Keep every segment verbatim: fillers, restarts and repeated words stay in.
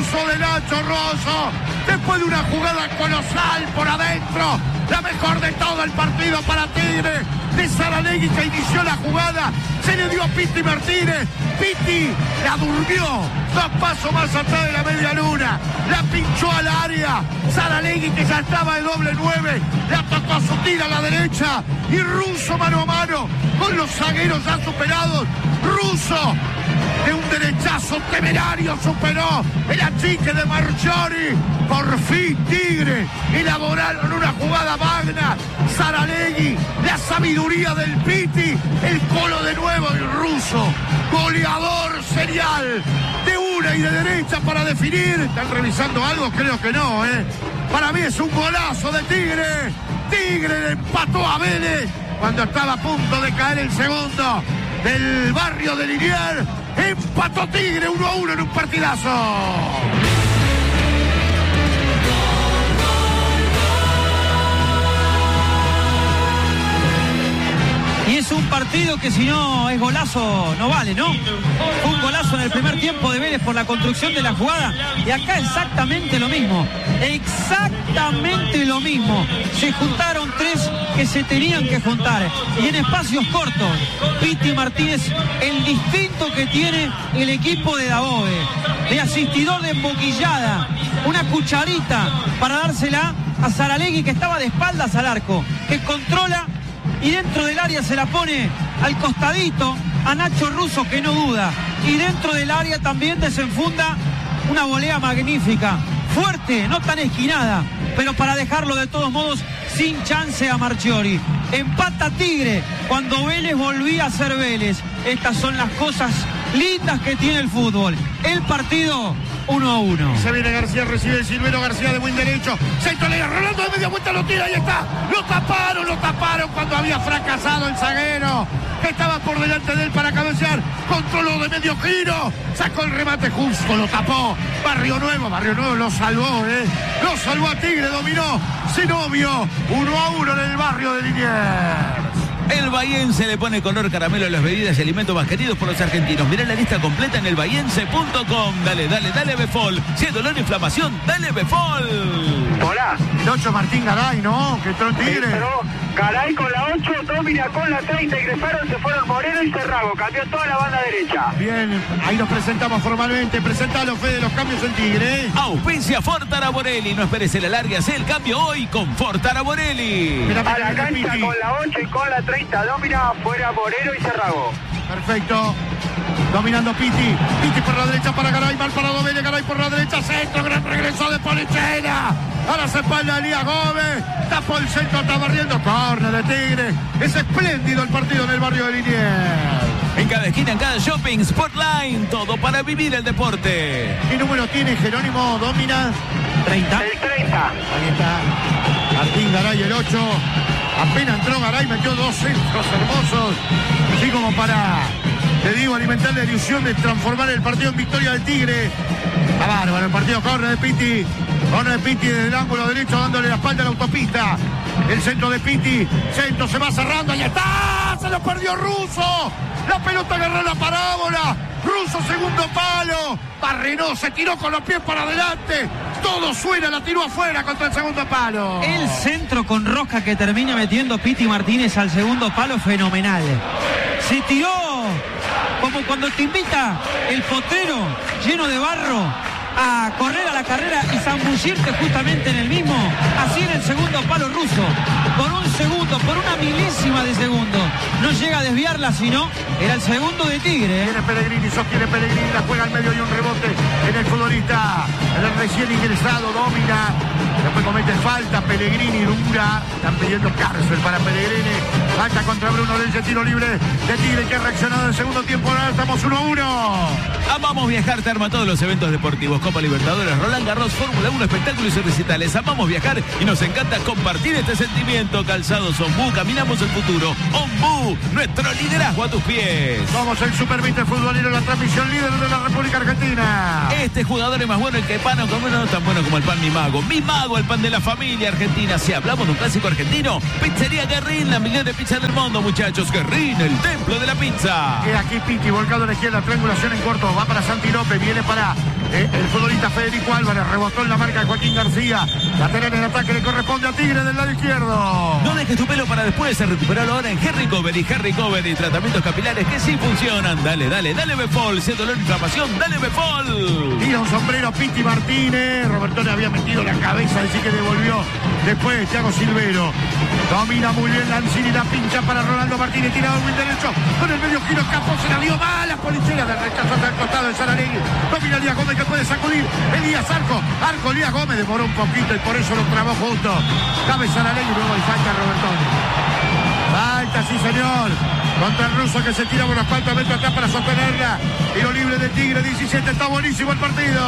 golazo de Nacho Rosso, después de una jugada colosal por adentro, la mejor de todo el partido para Tigre, de Saralegui que inició la jugada, se le dio a Piti Martínez, Piti la durmió, dos pasos más atrás de la media luna, la pinchó al área, Saralegui que ya estaba de doble nueve, la tocó sutil a la derecha, y Russo mano a mano, con los zagueros ya superados, Russo de un derechazo temerario superó el achique de Marchiori. Por fin Tigre elaboraron una jugada magna. Saralegui, la sabiduría del Piti, el colo de nuevo del Russo, goleador serial de una y de derecha para definir. ¿Están revisando algo? Creo que no, ¿eh? Para mí es un golazo de Tigre. Tigre le empató a Vélez cuando estaba a punto de caer el segundo del barrio de Liniers. Empató Tigre uno a uno en un partidazo. Y es un partido que si no es golazo no vale, ¿no? Un golazo en el primer tiempo de Vélez por la construcción de la jugada. Y acá exactamente lo mismo. Exactamente lo mismo. Se juntaron tres que se tenían que juntar. Y en espacios cortos. Piti Martínez, el distinto que tiene el equipo de Dabove. De asistidor de emboquillada. Una cucharita para dársela a Saralegui que estaba de espaldas al arco. Que controla. Y dentro del área se la pone al costadito a Nacho Russo que no duda. Y dentro del área también desenfunda una volea magnífica. Fuerte, no tan esquinada, pero para dejarlo de todos modos sin chance a Marchiori. Empata Tigre cuando Vélez volvía a ser Vélez. Estas son las cosas lindas que tiene el fútbol. El partido uno a uno. Se viene García, recibe el Silvero García de buen derecho. Centro le Rolando de media vuelta, lo tira, ahí está. Lo taparon, lo taparon cuando había fracasado el zaguero, que estaba por delante de él para cabecear. Controló de medio giro. Sacó el remate justo, lo tapó. Barrio Nuevo, Barrio Nuevo lo salvó, ¿eh? Lo salvó a Tigre, dominó. Zenobio, uno a uno en el barrio de Liniers. El bahiense le pone color caramelo a las bebidas y alimentos más queridos por los argentinos. Mirá la lista completa en el bahiense punto com. Dale, dale, dale Befol. Si es dolor e inflamación, dale Befol. Hola. El ocho Martín Garay, ¿no? Que entró en Tigre. Sí, pero Garay con la ocho, Domina con la treinta, ingresaron, se fueron Moreno y Cerrago. Cambió toda la banda derecha. Bien, ahí nos presentamos formalmente. Presentalo, Fede, los cambios en Tigre, ¿eh? Auspicia Fortara Borelli. No esperes el alargue, hace el cambio hoy con Fortara Borelli. Mira, a la cancha con la ocho y con la treinta, Domina, fuera Moreno y Cerrago. Perfecto. Dominando Piti. Piti por la derecha para Garay. Mal parado Vélez. Garay por la derecha. Centro. Gran regreso de Polichena. A las espaldas de Elías Gómez. Tapó el centro. Está barriendo. Córner de Tigre. Es espléndido el partido en el barrio de Liniers. En cada esquina, en cada shopping, Sportline. Todo para vivir el deporte. ¿Qué número tiene Jerónimo Domina? treinta. El treinta. Ahí está. Martín Garay, el ocho. Apenas entró Garay, metió dos centros hermosos. Así como para, te digo, alimentar la ilusión de transformar el partido en victoria del Tigre. Está bárbaro el partido. Corre de Piti. Corre de Piti desde el ángulo derecho, dándole la espalda a la autopista. El centro de Piti. Centro se va cerrando. ¡Ahí está! ¡Se lo perdió Russo! La pelota agarró la parábola. Russo, segundo palo. Barrenó, se tiró con los pies para adelante. Todo suena, la tiró afuera contra el segundo palo. El centro con rosca que termina metiendo Piti Martínez al segundo palo, fenomenal. Se tiró como cuando te invita el potrero lleno de barro a correr a la carrera y zambullirte justamente en el mismo. Así en el segundo palo Russo. Por un segundo, por una milésima de segundo. No llega a desviarla, sino era el segundo de Tigre. Tiene Pellegrini, sostiene Pellegrini, la juega al medio y un rebote en el futbolista. El recién ingresado, Domina. Después comete falta, Pellegrini dura. Están pidiendo cárcel para Pellegrini. Falta contra Bruno Lenche, tiro libre de Tigre que ha reaccionado en el segundo tiempo. Ahora estamos uno a uno. Amamos viajar, te arma todos los eventos deportivos. Copa Libertadores, Roland Garros, Fórmula uno, espectáculos y recitales. Amamos viajar y nos encanta compartir este sentimiento. Calzados Ombú, caminamos el futuro. Ombú, nuestro liderazgo a tus pies. Somos el Super veinte futbolero, la transmisión líder de la República Argentina. Este jugador es más bueno el que pan, aunque no tan bueno como el pan Mi Mago. Mi Mago, el pan de la familia argentina. Si hablamos de un clásico argentino, Pizzería Guerrín, la mejor de pizza del mundo, muchachos. Guerrín, el templo de la pizza. Queda aquí Piti, volcado a la izquierda, triangulación en corto. Va para Santi López, viene para eh, el futbolista Federico Álvarez. Rebotó en la marca de Joaquín García. Lateral en ataque le corresponde a Tigre del lado izquierdo. No dejes tu pelo para después, recuperarlo ahora en Hair Recovery. Hair Recovery, tratamientos capilares que sí funcionan. Dale, dale, dale Befol. Si es dolor, inflamación, dale Befol. Tira un sombrero Piti Martínez. Robertone había metido la cabeza, así que devolvió. Después Thiago Silvero. Domina muy bien Lanzini, la pincha para Rolando Martínez. Tirado muy derecho. Con el medio giro Capo se la dio mal. La Polichera del rechazo hasta el costado de Saralegui. Domina Elías Gómez que puede sacudir. Elías Arco. Arco Elías Gómez demoró un poquito y por eso lo trabó justo. Cabe Saralegui, luego hay falta Robertone. Falta, sí señor. Contra el ruso que se tira por los cuantos metros atrás para sostenerla. Tiro libre de Tigre, diecisiete. Está buenísimo el partido.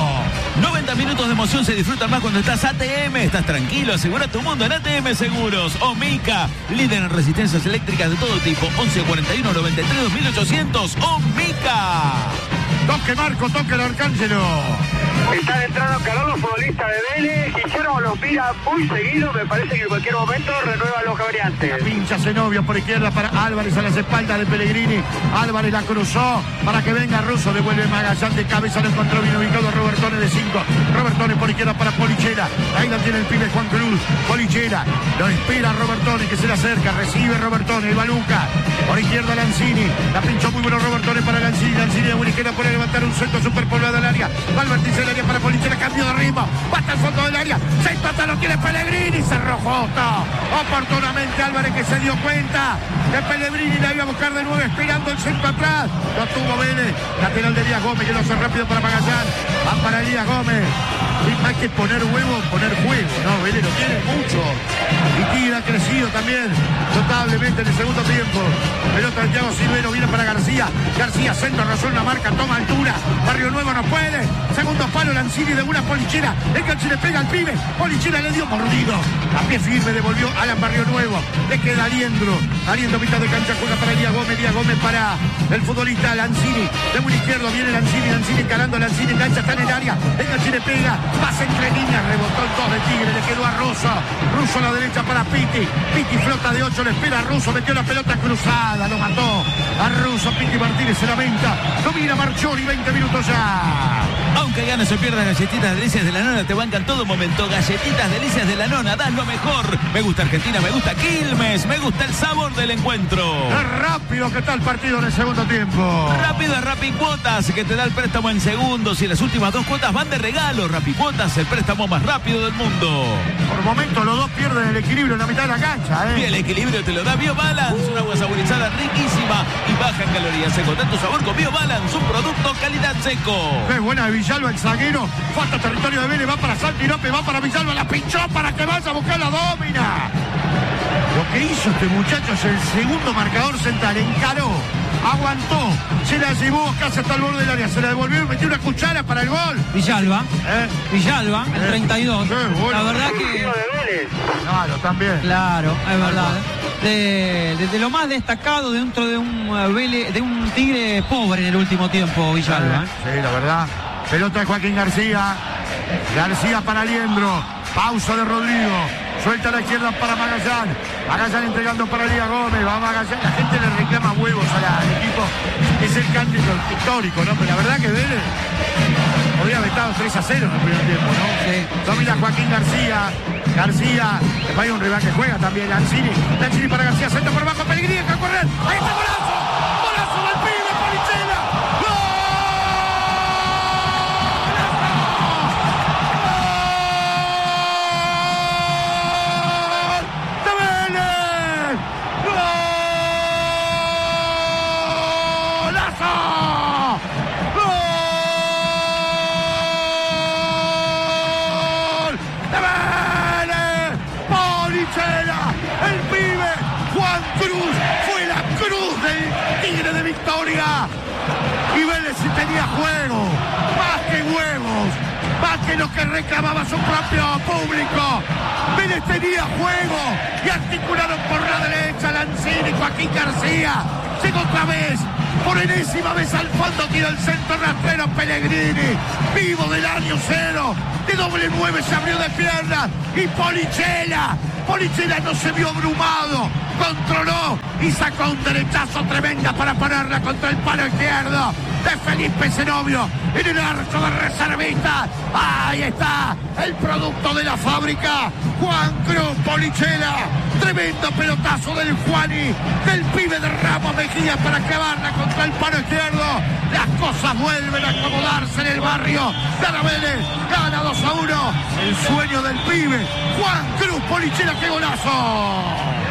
noventa minutos de emoción se disfrutan más cuando estás A T M. Estás tranquilo, asegura tu mundo en A T M Seguros. Omica, líder en resistencias eléctricas de todo tipo. once cuarenta y uno noventa y tres dos mil ochocientos. Omica. Toque Marco, toque el Arcángelo. Están entrando calor los futbolistas de Vélez. Guillermo los mira muy seguido. Me parece que en cualquier momento renueva los variantes. Pincha Zenobio por izquierda para Álvarez a las espaldas de Pellegrini. Álvarez la cruzó para que venga Russo. Devuelve Magallán de cabeza. Lo encontró bien ubicado Robertone de cinco. Robertone por izquierda para Polichera. Ahí la tiene el pibe Juan Cruz. Polichera. Lo espera Robertone que se le acerca. Recibe Robertone. El Baluca. Por izquierda Lanzini. La pinchó muy bueno Robertone para Lanzini. Lanzini de buena izquierda puede levantar un centro superpoblado al área. Va al vértice del área para Polichera. Cambio de ritmo. Va hasta el fondo del área. Se empata, lo tiene Pellegrini. Se arrojó. Oportunamente Álvarez que se dio cuenta que Pellegrini la iba a buscar de nuevo esperando el centro atrás. Lo tuvo Vélez. Lateral de Elías Gómez que lo hace rápido para Magallán. Va para Elías Gómez. Y hay que poner huevo, poner juego. No, Vélez lo tiene mucho. Y Tigre ha crecido también notablemente en el segundo tiempo. Pelota de Thiago Silvero, viene para García. García centro, rozó en la marca, toma altura. Barrio Nuevo no puede. Segundo palo, Lanzini de una Polichera. El canche le pega al pibe. Polichera le dio mordido. A pie firme devolvió Alan Barrio Nuevo. Le queda Aliendro. Aliendro mitad de cancha, juega para Elías Gómez. Elías Gómez para el futbolista Lanzini. De muy izquierdo viene Lanzini. Lanzini encarando. Lanzini engancha, está en el área. El canche le pega. Pasa entre líneas. Rebotó el dos de Tigre. Le quedó a Russo. Russo a la derecha para Piti. Piti flota de ocho. Le espera a Russo. Metió la pelota cruzada. Lo mató a Russo. Piti Martínez se lamenta. Domina Marchiori. veinte minutos ya. Aunque ganes o pierdas, Galletitas Delicias de la Nona te bancan todo momento. Galletitas Delicias de la Nona, das lo mejor. Me gusta Argentina, me gusta Quilmes, me gusta el sabor del encuentro. Qué rápido que está el partido en el segundo tiempo. Rápido es Rapicuotas, que te da el préstamo en segundos y las últimas dos cuotas van de regalo. Rapicuotas, el préstamo más rápido del mundo. Por momentos los dos pierden el equilibrio en la mitad de la cancha, ¿eh? Y el equilibrio te lo da BioBalance, una agua saborizada riquísima y baja en calorías. Seco tanto sabor con BioBalance, un producto calidad seco. Qué buena Villalba, el zaguero. Falta territorio de Vélez, va para Santinope, va para Villalba, la pinchó para que vaya a buscar la domina. Lo que hizo este muchacho es el segundo marcador central, encaró, aguantó, se la llevó casi hasta el borde del área, se la devolvió y metió una cuchara para el gol. Villalba, ¿Eh? Villalba, el ¿Eh? treinta y dos. Sí, bueno. La verdad que... Claro, también. Claro, es verdad. De, de, de lo más destacado dentro de un uh, Vélez, de un Tigre pobre en el último tiempo, Villalba. Sí, la verdad. Pelota de Joaquín García. García para Aliendro. Pausa de Rodrigo. Suelta a la izquierda para Magallán. Magallán entregando para Elías Gómez. Va Magallán. La gente le reclama huevos a la- al equipo. Es el candidato histórico, ¿no? Pero la verdad que Vélez podría haber estado tres a cero en el primer tiempo, ¿no? Sí, Domina sí, Joaquín García. García. Después hay un rival que juega también. Lanzini. Lanzini para García. Centro por abajo. Pellegrini. Deja correr. Ahí está golazo. Golazo del pibe. Polichera. El pibe Juan Cruz fue la cruz del Tigre de Victoria. Y Vélez sí tenía juego, más que huevos, más que lo que reclamaba su propio público. Vélez tenía juego y articularon por la derecha Lanzini, Joaquín García. Llegó otra vez, por enésima vez al fondo, tira el centro rastrero Pellegrini, vivo del año cero, de doble nueve se abrió de piernas y Polichera. Polichera no se vio abrumado, controló y sacó un derechazo tremenda para ponerla contra el palo izquierdo de Felipe Zenobio en el arco de reservista. Ahí está el producto de la fábrica, Juan Cruz Polichela. Tremendo pelotazo del Juani, del pibe de Ramos Mejía para clavarla contra el palo izquierdo. Las cosas vuelven a acomodarse en el barrio. Gana Vélez, gana dos a uno. El sueño del pibe, Juan Cruz Polichela, qué golazo.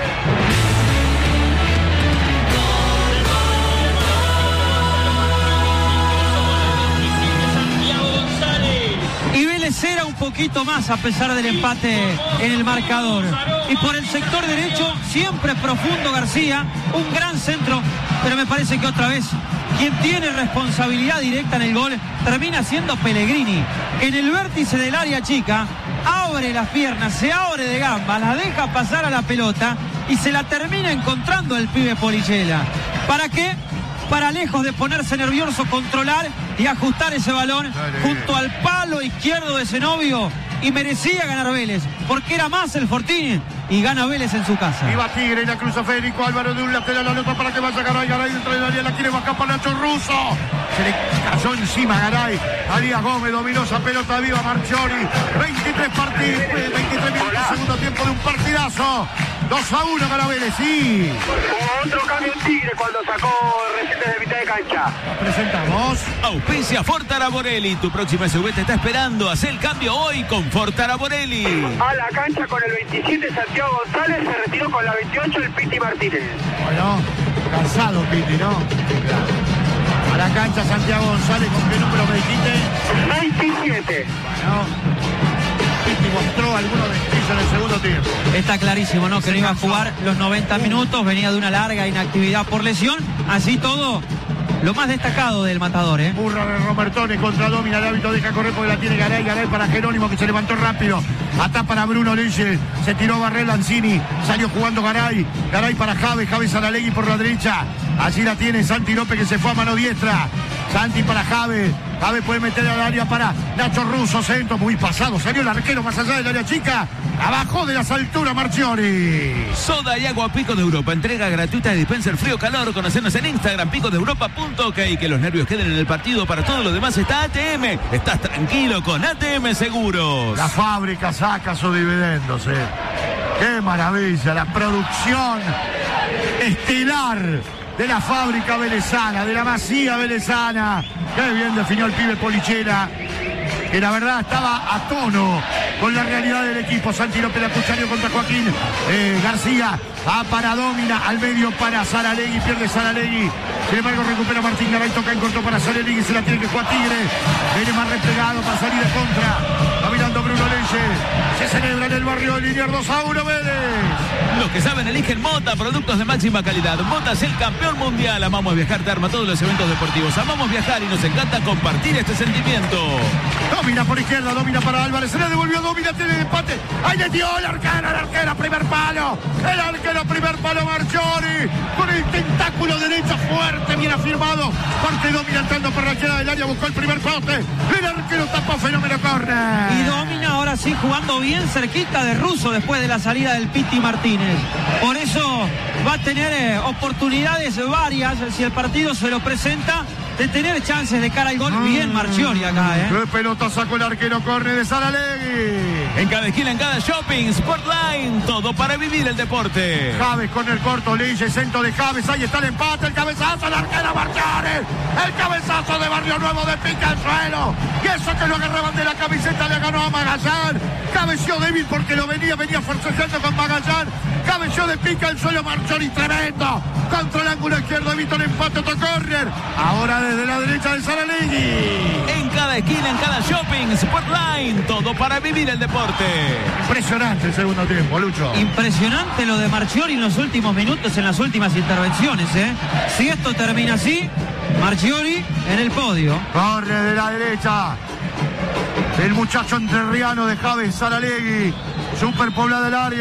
Y Vélez era un poquito más a pesar del empate en el marcador. Y por el sector derecho, siempre profundo García, un gran centro, pero me parece que otra vez quien tiene responsabilidad directa en el gol termina siendo Pellegrini, que en el vértice del área chica abre las piernas, se abre de gamba, la deja pasar a la pelota y se la termina encontrando el pibe Polichela. ¿Para qué? Para, lejos de ponerse nervioso, controlar y ajustar ese balón junto al palo izquierdo de Zenobio, y merecía ganar Vélez, porque era más el Fortín, y gana Vélez en su casa. Iba Tigre y la cruza Federico Álvaro de un lateral a la otra para que vaya Garay. Garay dentro del área, la quiere bajar para Nacho Russo. Se le cayó encima Garay. Arias Gómez dominó esa pelota viva. Marchiori. veintitrés partidos, veintitrés minutos, segundo tiempo de un partidazo. dos a uno para Vélez, sí. Hubo otro cambio en Tigre cuando sacó recién desde mitad de cancha. Nos presentamos. Auspicia Fortaraborelli. Tu próxima S U V te está esperando. Haz el cambio hoy con Fortaraborelli. A la cancha con el veintisiete Santiago González, se retiró con la veintiocho el Piti Martínez. Bueno, cansado Piti, ¿no? A la cancha Santiago González, ¿con qué número me dijiste? veintisiete. Bueno, Piti mostró algunos destellos en el segundo tiempo. Está clarísimo, ¿no? Que no iba a jugar los noventa minutos, venía de una larga inactividad por lesión, así todo. Lo más destacado del matador, ¿eh? Burra de Robertone contra Domina. El hábito deja correr porque la tiene Garay. Garay para Jerónimo, que se levantó rápido. Atá para Bruno Leyes. Se tiró Barrel Lanzini. Salió jugando Garay. Garay para Javes. Javes Saralegui por la derecha. Allí la tiene Santi López, que se fue a mano diestra. Santi para Javes. Javes puede meter al área para Nacho Russo. Centro muy pasado. Salió el arquero más allá del área chica. Abajo de las alturas Marchiori. Soda y agua Pico de Europa. Entrega gratuita de dispenser frío calor. Conocernos en Instagram, pico de europa punto ok. Que los nervios queden en el partido. Para todo lo demás está A T M. Estás tranquilo con A T M Seguros. La fábrica saca sus dividendos, eh. Qué maravilla. La producción estelar de la fábrica velezana, de la Masía velezana. Qué bien definió el pibe Polichela, que la verdad estaba a tono con la realidad del equipo. Santi López, Acuchario contra Joaquín eh, García. A para Domina, al medio para Saralegui, pierde Saralegui. Sin embargo recupera Martín Garay, toca en corto para Saralegui, se la tiene que jugar Tigre. Viene más replegado para salir de contra. Va mirando Bruno Leyes. Se celebra en el barrio de Liniers, dos a uno Vélez. Los que saben eligen Mota, productos de máxima calidad. Mota es el campeón mundial. Amamos viajar, te arma todos los eventos deportivos. Amamos viajar y nos encanta compartir este sentimiento. Domina por izquierda, domina para Álvarez. Se le devolvió Domina, tiene el empate. Ahí le dio el arquero, el arquero, primer palo. El arquero, primer palo, Marchiori. Con el tentáculo derecho fuerte, bien afirmado. Parte Domina entrando por la izquierda del área, buscó el primer poste. El arquero tapó, fenómeno, corner. Y Domina ahora sí jugando bien cerquita de Russo después de la salida del Piti Martínez. Por eso va a tener eh, oportunidades varias, si el partido se lo presenta, de tener chances de cara al gol. Mm. Bien Marchiori acá, ¿eh? Qué pelota sacó el arquero, corner de Saralegui. En cada esquina, en cada shopping, Sportline, todo para vivir el deporte. Javes con el corto, Leyes, centro de Javes, ahí está el empate, el cabezazo, el arquero Marchiori. El cabezazo de Barrio Nuevo de pica al suelo. Y eso que lo agarraban de la camiseta le ganó a Magallán. Cabeció débil porque lo venía, venía forcejeando con Magallán. Cabeció de pica al suelo Marchiori, tremendo. Contra el ángulo izquierdo, evita el empate, otro córner. Ahora desde la derecha de Saralegui. En cada esquina, en cada shopping, Sportline, todo para vivir el deporte. Impresionante el segundo tiempo, Lucho. Impresionante lo de Marchiori en los últimos minutos, en las últimas intervenciones, ¿eh? Si esto termina así, Marchiori en el podio. Corre de la derecha el muchacho entrerriano de Javes Saralegui. Superpoblada el área.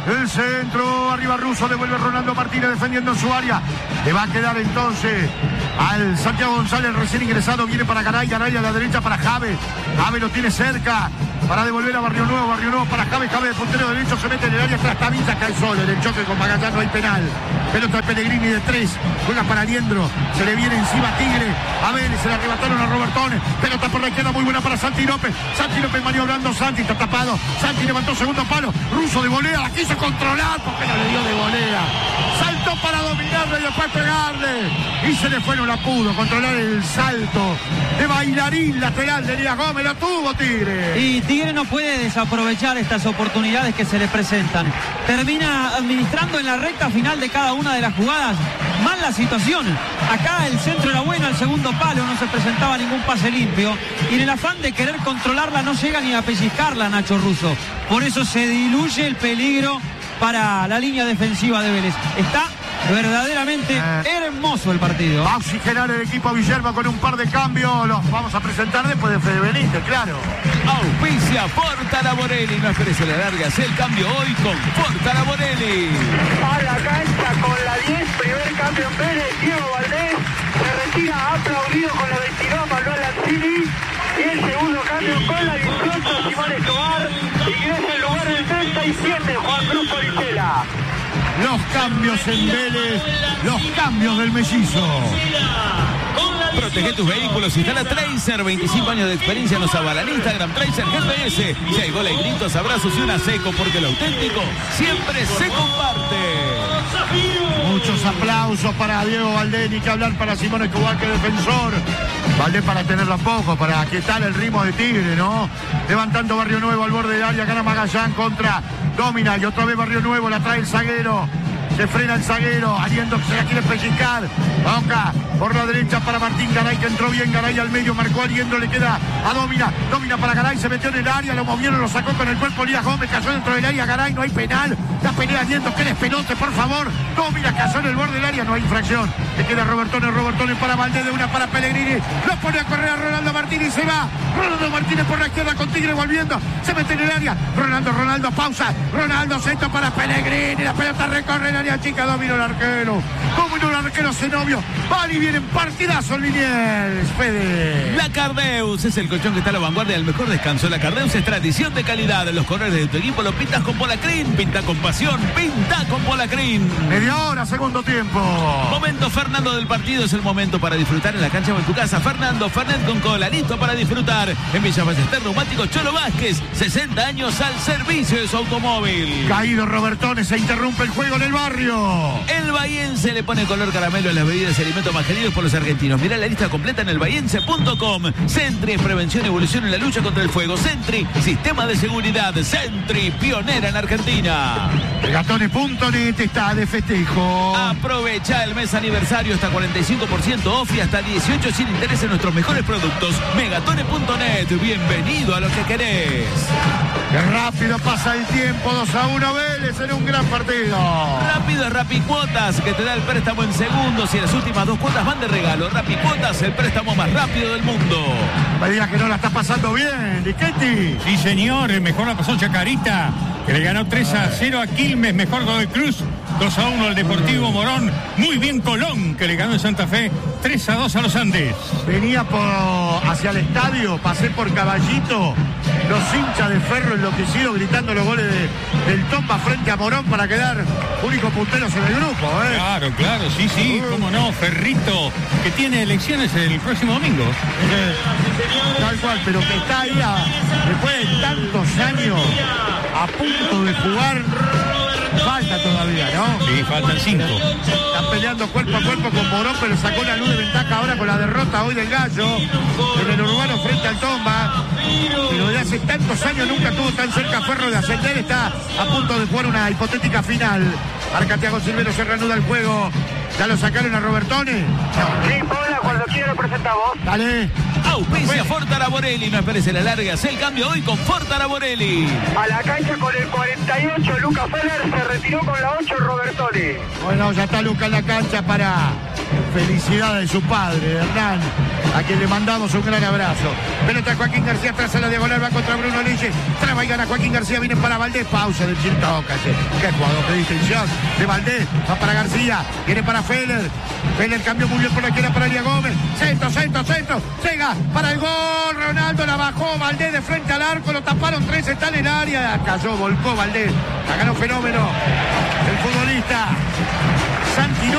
El centro, arriba Russo, devuelve Ronaldo Martínez defendiendo en su área. Le va a quedar entonces al Santiago González recién ingresado. Viene para Garay, Garay a la derecha para Jave. Jave lo tiene cerca para devolver a Barrio Nuevo, Barrio Nuevo para Jave, Jave de puntero derecho, se mete en el área tras Tavita, cae solo, en el choque con Magallanes no hay penal. Pelota de Pellegrini de tres, juega para Liendro, se le viene encima Tigre, a Vélez, se le arrebataron a Robertone, pelota por la izquierda muy buena para Santi López, Santi López maniobrando, Santi está tapado, Santi levantó segundo palo, Russo de volea, la quiso controlar, porque no le dio de volea, saltó para dominarle y después pegarle, y se le fue, no la pudo controlar el salto de bailarín lateral de Elías Gómez, lo tuvo Tigre. Y Tigre no puede desaprovechar estas oportunidades que se le presentan. Termina administrando en la recta final de cada una de las jugadas mal la situación. Acá el centro era bueno, al segundo palo no se presentaba ningún pase limpio. Y en el afán de querer controlarla no llega ni a pellizcarla Nacho Russo. Por eso se diluye el peligro para la línea defensiva de Vélez. Está verdaderamente eh. hermoso el partido. Va a oxigenar el equipo Villalba con un par de cambios. Los vamos a presentar después de Fede Benítez, claro. Auspicia Porta Laborelli. No esperes a la larga. Haz el cambio hoy con Porta Laborelli. A la cancha con la diez. Primer cambio en Vélez. Diego Valdés se retira aplaudido con la veintidós. Manuel Lanzini. Y el segundo cambio con la dieciocho. Simón Escobar. Ingresa en lugar del treinta y siete. Juan Cruz Poricela. Los cambios en Vélez, los cambios del mellizo. Protege tus vehículos, instala Tracer, veinticinco años de experiencia, nos avala en Instagram, Tracer G P S. Si hay goles, gritos, abrazos y una seco, porque lo auténtico siempre se comparte. Muchos aplausos para Diego Valdés, ni que hablar para Simón Escobar, que defensor. Valdés para tenerlo a poco, para que tal el ritmo de Tigre, ¿no? Levantando Barrio Nuevo al borde del área, gana Magallanes contra Domina, y otra vez Barrio Nuevo, la trae el zaguero. Se frena el zaguero, Aliendo que se la quiere pellizcar. Acá, por la derecha para Martín Garay, que entró bien. Garay al medio, marcó Aliendo, le queda a Domina. Domina para Garay, se metió en el área, lo movieron, lo sacó con el cuerpo. Elías Gómez cayó dentro del área. Garay, no hay penal. La pelea Aliendo, que despenote, por favor. Domina cayó en el borde del área, no hay infracción. Le queda Robertone, Robertone para Valdés, de una para Pellegrini. Lo pone a correr a Ronaldo Martínez y se va. Ronaldo Martínez por la izquierda con Tigre volviendo. Se mete en el área. Ronaldo, Ronaldo, pausa. Ronaldo, centro para Pellegrini. La pelota recorre el área chica. Dominó el arquero. Dominó el arquero Zenobio. Van y vienen partidazo en Liniers. Fede. La Cardeus es el colchón que está a la vanguardia del mejor descanso. La Cardeus es tradición de calidad. Los colores de tu equipo lo pintas con Polacrin. Pinta con pasión. Pinta con Polacrin. Media hora, segundo tiempo. Momento Fernando del partido. Es el momento para disfrutar en la cancha o en tu casa. Fernando Fernet con cola. Listo para disfrutar. En Villa Ballester, Neumático Cholo Vázquez. sesenta años al servicio de su automóvil. Caído Robertone. Se interrumpe el juego en el barrio. El bahiense le pone color caramelo a las bebidas y alimentos más queridos por los argentinos. Mirá la lista completa en el bahiense punto com. Sentry es prevención y evolución en la lucha contra el fuego. Sentry, sistema de seguridad. Sentry, pionera en Argentina. Megatones punto net está de festejo. Aprovecha el mes aniversario, hasta cuarenta y cinco por ciento off y hasta dieciocho sin interés en nuestros mejores productos. Megatones punto net, bienvenido a lo que querés. Qué rápido pasa el tiempo, dos a uno Vélez en un gran partido. Rápido es Rapicuotas, que te da el préstamo en segundos y las últimas dos cuotas van de regalo. Rapicuotas, el préstamo más rápido del mundo. Me digas que no la está pasando bien, Diquetti. Sí, señor, mejor la pasó Chacarita, que le ganó tres a cero a Quilmes, mejor Godoy Cruz, dos a uno al Deportivo Morón, muy bien Colón, que le ganó en Santa Fe, tres a dos a los Andes. Venía por hacia el estadio, pasé por Caballito, los hinchas de Ferro enloquecidos gritando los goles de, del Tomba frente a Morón para quedar únicos punteros en el grupo, ¿eh? Claro, claro, sí, sí, uh. cómo no, Ferrito, que tiene elecciones el próximo domingo. Eh, tal cual, pero que está ahí a, después de tantos años a punto de jugar. Falta todavía, ¿no? Sí, faltan cinco. Están peleando cuerpo a cuerpo con Morón, pero sacó la luz de ventaja ahora con la derrota hoy del Gallo en el Urbano frente al Tomba. Pero de hace tantos años nunca estuvo tan cerca Ferro de ascender. Está a punto de jugar una hipotética final. Arcatiago Silvero, se reanuda el juego. ¿Ya lo sacaron a Robertone? No. Sí, Paula, cuando quiera lo presentamos. Dale. Auspicia Ford Araborelli. No esperes la larga. Haz el cambio hoy con Ford Araborelli. A la cancha con el cuarenta y ocho, Luca Feller. Se retiró con la ocho, Robertoni. Bueno, ya está Luca en la cancha para felicidad de su padre, Hernán, a quien le mandamos un gran abrazo. Pelota Joaquín García tras a la diagonal, va contra Bruno Lille. Traba y gana Joaquín García, viene para Valdés. Pausa del Chiltócase. Qué jugador de distinción de Valdés. Va para García, viene para Feller. Feller cambió muy bien por la izquierda para Elia Gómez. Centro, centro, centro. Llega para el gol. Ronaldo la bajó. Valdés de frente al arco. Lo taparon tres. Está en el área. Cayó, volcó Valdés. La ganó fenómeno el futbolista Santi.